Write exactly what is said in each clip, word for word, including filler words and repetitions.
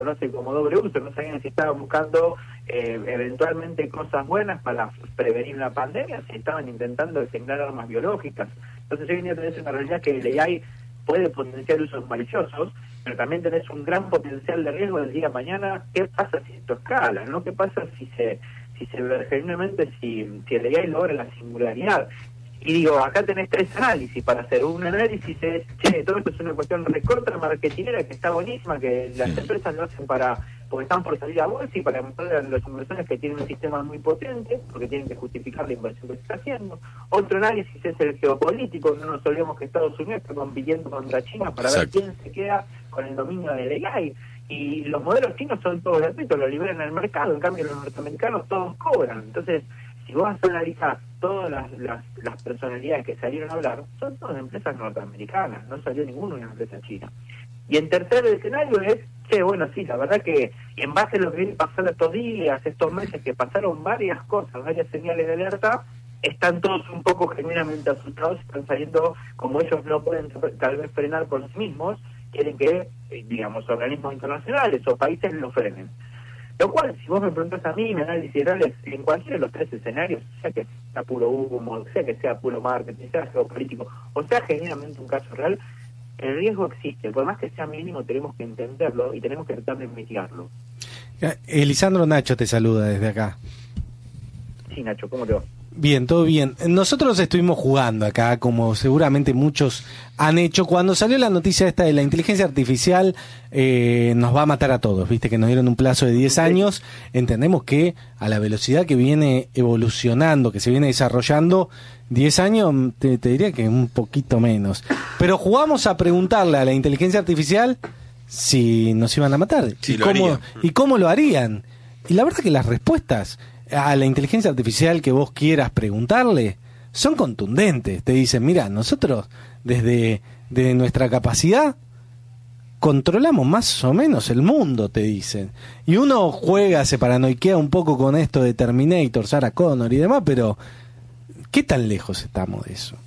conoce como doble uso, no sabían si estaban buscando eh, eventualmente cosas buenas para prevenir una pandemia, si estaban intentando designar armas biológicas. Entonces hoy en día tenés una realidad que el A I puede potenciar usos maliciosos, pero también tenés un gran potencial de riesgo del día de mañana. ¿Qué pasa si esto escala? ¿No? ¿Qué pasa si se, si se genuinamente, si, si el A I logra la singularidad? Y digo, acá tenés tres análisis para hacer. Un análisis es, che, todo esto es una cuestión recontra marketinera que está buenísima, que las empresas lo hacen para, porque están por salir a bolsa y para mostrar a los inversores que tienen un sistema muy potente, porque tienen que justificar la inversión que se está haciendo. Otro análisis es el geopolítico, no nos olvidemos que Estados Unidos está compitiendo contra China para Exacto. ver quién se queda con el dominio del A I. Y los modelos chinos son todos gratuitos, los liberan al mercado, en cambio los norteamericanos todos cobran. Entonces, si vos analizás todas las, las, las personalidades que salieron a hablar, son todas empresas norteamericanas, no salió ninguna de una empresa china. Y en tercer escenario es, che, bueno, sí, la verdad que en base a lo que viene pasando estos días, estos meses, que pasaron varias cosas, varias señales de alerta, están todos un poco genuinamente asustados, están saliendo, como ellos no pueden tal vez frenar por sí mismos, quieren que, digamos, organismos internacionales o países lo frenen. Lo cual, si vos me preguntas a mí, mi análisis real, en cualquiera de los tres escenarios, sea que sea puro humo, sea que sea puro marketing, sea geopolítico, o sea genuinamente un caso real, el riesgo existe. Por más que sea mínimo, tenemos que entenderlo y tenemos que tratar de mitigarlo. Elisandro Nacho te saluda desde acá. Sí, Nacho, ¿cómo te va? Bien, todo bien. Nosotros estuvimos jugando acá, como seguramente muchos han hecho. Cuando salió la noticia esta de la inteligencia artificial, eh, nos va a matar a todos, viste que nos dieron un plazo de diez años. Entendemos que a la velocidad que viene evolucionando, que se viene desarrollando, diez años te, te diría que un poquito menos. Pero jugamos a preguntarle a la inteligencia artificial si nos iban a matar. Sí, y, lo cómo, haría. y cómo lo harían. Y la verdad que las respuestas a la inteligencia artificial que vos quieras preguntarle son contundentes. Te dicen, mira, nosotros desde, desde nuestra capacidad controlamos más o menos el mundo, te dicen. Y uno juega, se paranoiquea un poco con esto de Terminator, Sarah Connor y demás, pero ¿qué tan lejos estamos de eso?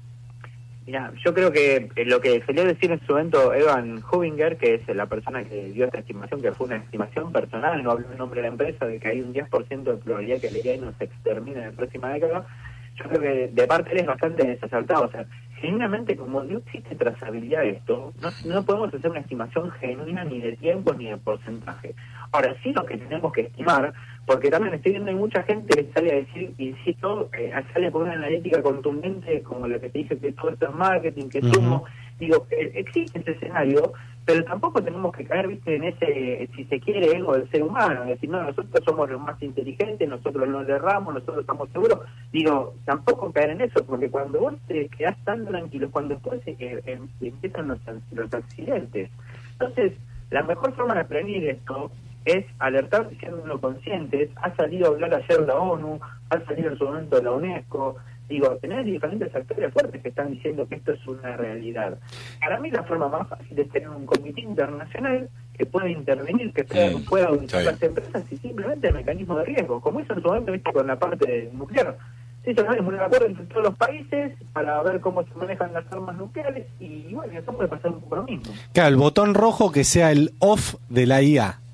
Mira, yo creo que lo que solía decir en su momento Evan Hubinger, que es la persona que dio esta estimación, que fue una estimación personal, no habló en nombre de la empresa, de que hay un diez por ciento de probabilidad que el A I nos extermine en la próxima década, yo creo que de parte él es bastante desacertado. O sea, genuinamente, como no existe trazabilidad de esto, no, no podemos hacer una estimación genuina ni de tiempo ni de porcentaje. Ahora, sí lo que tenemos que estimar, porque también estoy viendo hay mucha gente que sale a decir, insisto, eh, sale con una analítica contundente, como lo que te dije, que todo esto es marketing, que es humo. Uh-huh. Digo, eh, existe ese escenario, pero tampoco tenemos que caer, viste, en ese, si se quiere, ego del ser humano, es decir, no, nosotros somos los más inteligentes, nosotros no le erramos, nosotros estamos seguros. Digo, tampoco caer en eso, porque cuando vos te quedás tan tranquilo, cuando después eh, eh, empiezan los, los accidentes. Entonces, la mejor forma de prevenir esto es alertar siendo conscientes. Ha salido a hablar ayer la ONU, ha salido en su momento la UNESCO. Digo, tenés diferentes actores fuertes que están diciendo que esto es una realidad. Para mí la forma más fácil es tener un comité internacional que pueda intervenir, que pueda, mm, pueda auditar las empresas y simplemente el mecanismo de riesgo, como hizo en su momento, viste, con la parte nuclear. Se hizo un acuerdo entre todos los países para ver cómo se manejan las armas nucleares y bueno, eso puede pasar un poco lo mismo. Claro, el botón rojo que sea el off de la I A.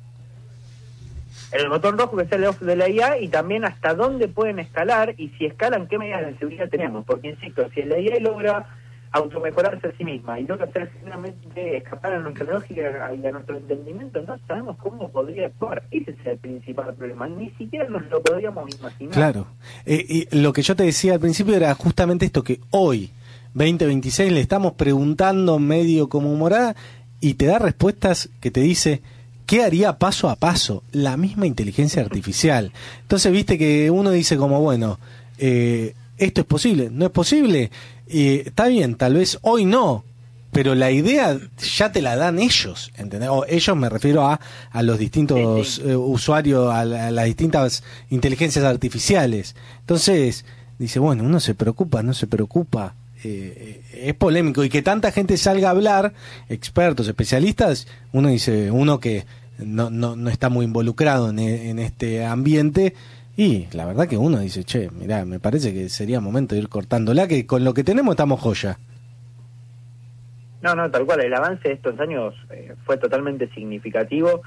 El botón rojo que sea el off de la I A y también hasta dónde pueden escalar y si escalan, qué medidas de seguridad tenemos. Porque, insisto, si la I A logra automejorarse a sí misma y logra hacer finalmente escapar a nuestra lógica y a nuestro entendimiento, no sabemos cómo podría actuar. Ese es el principal problema. Ni siquiera nos lo podríamos imaginar. Claro. Eh, y lo que yo te decía al principio era justamente esto, que hoy, veinte veintiséis, le estamos preguntando medio como humorada y te da respuestas que te dice ¿qué haría paso a paso? La misma inteligencia artificial. Entonces, viste que uno dice como, bueno, eh, esto es posible, no es posible, eh, está bien, tal vez hoy no, pero la idea ya te la dan ellos, ¿entendés? O ellos me refiero a, a los distintos sí, sí. Eh, usuarios, a, la, a las distintas inteligencias artificiales. Entonces, dice, bueno, uno se preocupa, no se preocupa. Eh, es polémico y que tanta gente salga a hablar, expertos, especialistas, uno dice, uno que no, no, no está muy involucrado en, en este ambiente, y la verdad que uno dice, che, mirá, me parece que sería momento de ir cortándola, que con lo que tenemos estamos joya. No, no, tal cual, el avance de estos años eh, fue totalmente significativo.